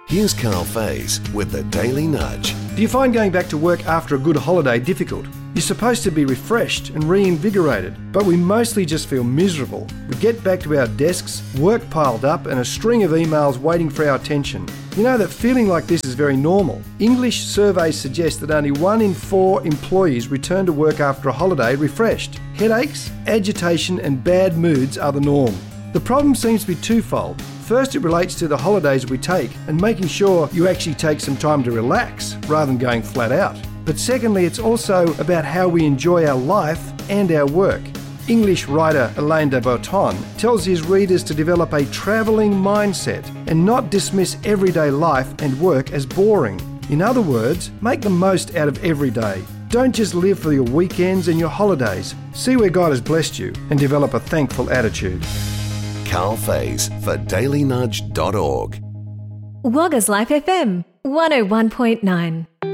Here's Carl Faze with the Daily Nudge. Do you find going back to work after a good holiday difficult? You're supposed to be refreshed and reinvigorated, but we mostly just feel miserable. We get back to our desks, work piled up, and a string of emails waiting for our attention. You know that feeling like this is very normal. English surveys suggest that only 1 in 4 employees return to work after a holiday refreshed. Headaches, agitation, and bad moods are the norm. The problem seems to be twofold. First, it relates to the holidays we take and making sure you actually take some time to relax rather than going flat out. But secondly, it's also about how we enjoy our life and our work. English writer Alain de Botton tells his readers to develop a travelling mindset and not dismiss everyday life and work as boring. In other words, make the most out of every day. Don't just live for your weekends and your holidays. See where God has blessed you and develop a thankful attitude. Carl Faze for dailynudge.org. Wagga's Life FM 101.9.